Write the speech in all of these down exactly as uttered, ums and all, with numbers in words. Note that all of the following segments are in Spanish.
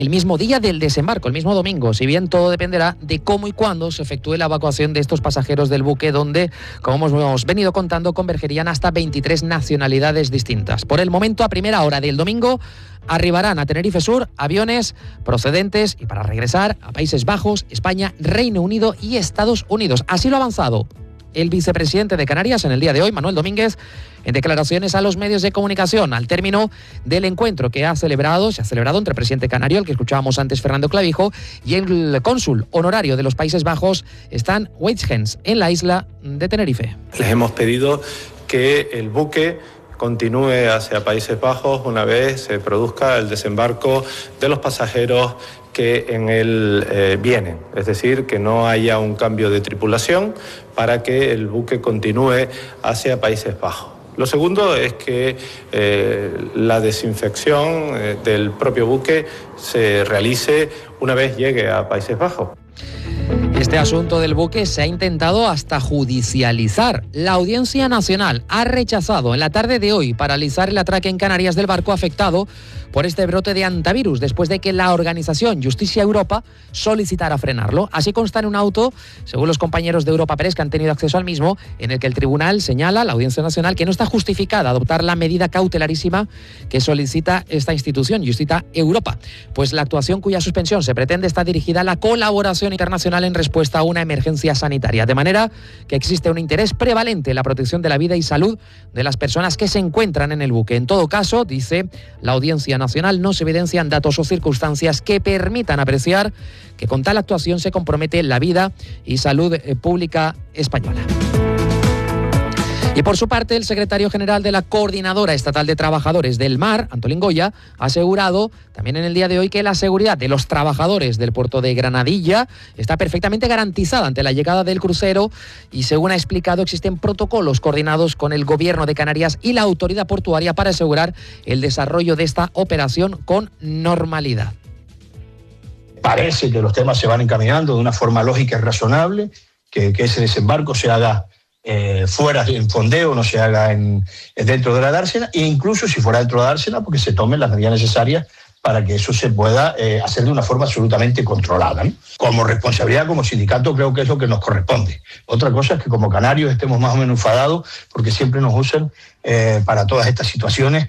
el mismo día del desembarco, el mismo domingo, si bien todo dependerá de cómo y cuándo se efectúe la evacuación de estos pasajeros del buque, donde, como hemos venido contando, convergerían hasta veintitrés nacionalidades distintas. Por el momento, a primera hora del domingo, arribarán a Tenerife Sur aviones procedentes y para regresar a Países Bajos, España, Reino Unido y Estados Unidos. Así lo ha avanzado el vicepresidente de Canarias en el día de hoy, Manuel Domínguez, en declaraciones a los medios de comunicación al término del encuentro que ha celebrado, se ha celebrado entre el presidente canario, el que escuchábamos antes, Fernando Clavijo, y el cónsul honorario de los Países Bajos, Stan Weitgens, en la isla de Tenerife. Les hemos pedido que el buque continúe hacia Países Bajos una vez se produzca el desembarco de los pasajeros que en él eh, vienen, es decir, que no haya un cambio de tripulación para que el buque continúe hacia Países Bajos. Lo segundo es que eh, la desinfección eh, del propio buque se realice una vez llegue a Países Bajos. Este asunto del buque se ha intentado hasta judicializar. La Audiencia Nacional ha rechazado en la tarde de hoy paralizar el atraque en Canarias del barco afectado por este brote de hantavirus, después de que la organización Justicia Europa solicitara frenarlo. Así consta en un auto, según los compañeros de Europa Press que han tenido acceso al mismo, en el que el tribunal señala, la Audiencia Nacional, que no está justificada adoptar la medida cautelarísima que solicita esta institución, Justicia Europa. Pues la actuación cuya suspensión se pretende está dirigida a la colaboración internacional en respuesta a una emergencia sanitaria, de manera que existe un interés prevalente en la protección de la vida y salud de las personas que se encuentran en el buque. En todo caso, dice la Audiencia Nacional, no se evidencian datos o circunstancias que permitan apreciar que con tal actuación se compromete la vida y salud pública española. Y por su parte, el secretario general de la Coordinadora Estatal de Trabajadores del Mar, Antolín Goya, ha asegurado también en el día de hoy que la seguridad de los trabajadores del puerto de Granadilla está perfectamente garantizada ante la llegada del crucero y, según ha explicado, existen protocolos coordinados con el Gobierno de Canarias y la autoridad portuaria para asegurar el desarrollo de esta operación con normalidad. Parece que los temas se van encaminando de una forma lógica y razonable, que, que ese desembarco se haga Eh, fuera en fondeo, no se haga en, dentro de la dársena, e incluso si fuera dentro de la dársena, porque se tomen las medidas necesarias para que eso se pueda eh, hacer de una forma absolutamente controlada, ¿no? Como responsabilidad, como sindicato, creo que es lo que nos corresponde. Otra cosa es que como canarios estemos más o menos enfadados porque siempre nos usan eh, para todas estas situaciones.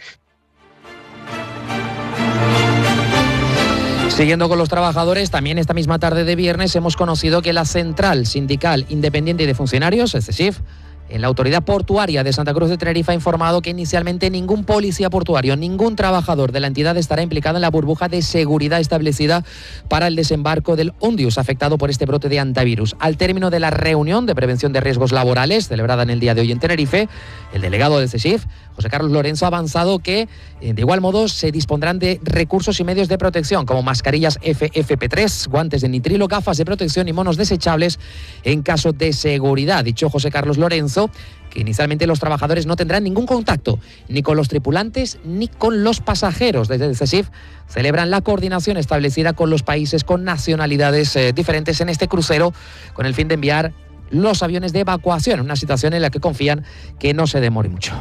Siguiendo con los trabajadores, también esta misma tarde de viernes hemos conocido que la Central Sindical Independiente de Funcionarios, el C S I F, en la Autoridad Portuaria de Santa Cruz de Tenerife ha informado que inicialmente ningún policía portuario, ningún trabajador de la entidad estará implicado en la burbuja de seguridad establecida para el desembarco del Ondius, afectado por este brote de hantavirus. Al término de la reunión de prevención de riesgos laborales, celebrada en el día de hoy en Tenerife, el delegado del C S I F, José Carlos Lorenzo, ha avanzado que, de igual modo, se dispondrán de recursos y medios de protección, como mascarillas F F P tres, guantes de nitrilo, gafas de protección y monos desechables en caso de seguridad. Dicho José Carlos Lorenzo, que inicialmente los trabajadores no tendrán ningún contacto ni con los tripulantes ni con los pasajeros. Desde el C S I F celebran la coordinación establecida con los países con nacionalidades eh, diferentes en este crucero, con el fin de enviar los aviones de evacuación, una situación en la que confían que no se demore mucho.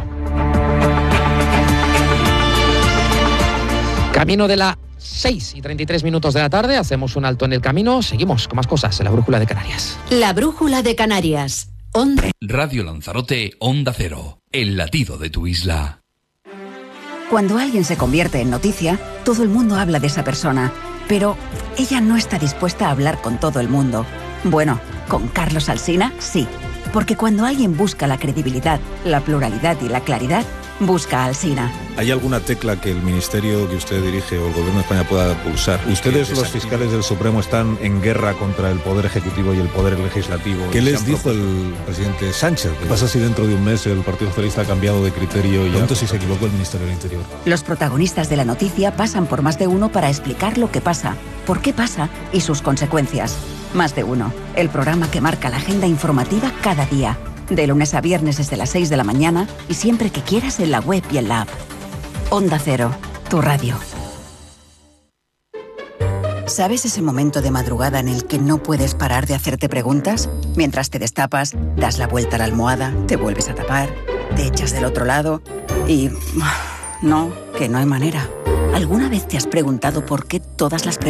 Camino de las seis y treinta y tres minutos de la tarde, hacemos un alto en el camino, seguimos con más cosas en la Brújula de Canarias. La Brújula de Canarias. Onda. Radio Lanzarote, Onda Cero, el latido de tu isla. Cuando alguien se convierte en noticia, todo el mundo habla de esa persona, pero ella no está dispuesta a hablar con todo el mundo. Bueno, con Carlos Alsina, sí. Porque cuando alguien busca la credibilidad, la pluralidad y la claridad, busca a Alsina. ¿Hay alguna tecla que el ministerio que usted dirige o el gobierno de España pueda pulsar? Ustedes, los fiscales del Supremo, están en guerra contra el Poder Ejecutivo y el Poder Legislativo. ¿Qué les dijo el presidente Sánchez? ¿Qué pasa si dentro de un mes el Partido Socialista ha cambiado de criterio y pronto si se equivocó el Ministerio del Interior? Los protagonistas de la noticia pasan por Más de Uno para explicar lo que pasa, por qué pasa y sus consecuencias. Más de Uno, el programa que marca la agenda informativa cada día. De lunes a viernes desde las seis de la mañana y siempre que quieras en la web y en la app. Onda Cero, tu radio. ¿Sabes ese momento de madrugada en el que no puedes parar de hacerte preguntas? Mientras te destapas, das la vuelta a la almohada, te vuelves a tapar, te echas del otro lado y... no, que no hay manera. ¿Alguna vez te has preguntado por qué todas las